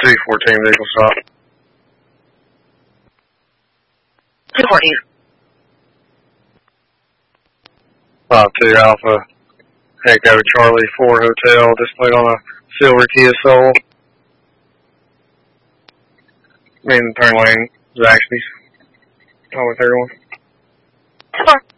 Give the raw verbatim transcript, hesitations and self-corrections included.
two fourteen vehicle stop. two fourteen. five two Alpha, Echo Charlie four Hotel, displayed on a silver Kia Soul. In turn lane, Zaxby's. Oh, with everyone. two four.